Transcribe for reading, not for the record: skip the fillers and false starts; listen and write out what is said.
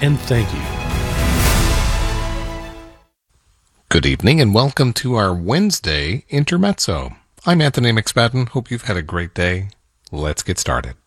and thank you. Good evening and welcome to our Wednesday Intermezzo. I'm Anthony McSpadden. Hope you've had a great day. Let's get started.